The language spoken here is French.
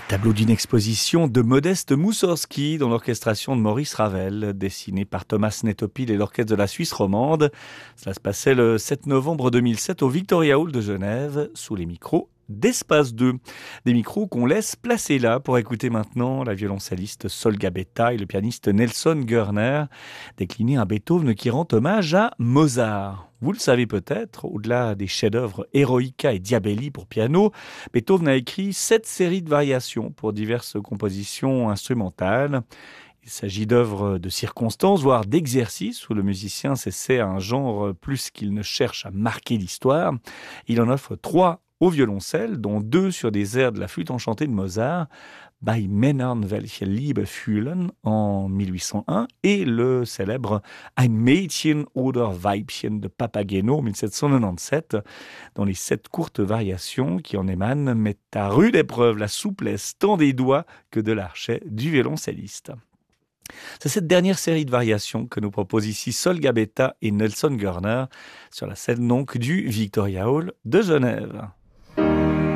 Tableau d'une exposition de Modeste Moussorgsky dans l'orchestration de Maurice Ravel, dessiné par Thomas Netopil et l'orchestre de la Suisse romande. Cela se passait le 7 novembre 2007 au Victoria Hall de Genève, sous les micros d'Espace 2. Des micros qu'on laisse placer là pour écouter maintenant la violoncelliste Sol Gabetta et le pianiste Nelson Görner décliner un Beethoven qui rend hommage à Mozart. Vous le savez peut-être, au-delà des chefs-d'œuvre Eroica et Diabelli pour piano, Beethoven a écrit 7 séries de variations pour diverses compositions instrumentales. Il s'agit d'œuvres de circonstances, voire d'exercices où le musicien s'essaie à un genre plus qu'il ne cherche à marquer l'histoire. Il en offre 3 au violoncelle, dont 2 sur des airs de la flûte enchantée de Mozart, Bei Männern welche Liebe fühlen en 1801 et le célèbre Ein Mädchen oder Weibchen de Papageno en 1797, dont les 7 courtes variations qui en émanent mettent à rude épreuve la souplesse tant des doigts que de l'archet du violoncelliste. C'est cette dernière série de variations que nous proposent ici Sol Gabetta et Nelson Görner sur la scène donc du Victoria Hall de Genève.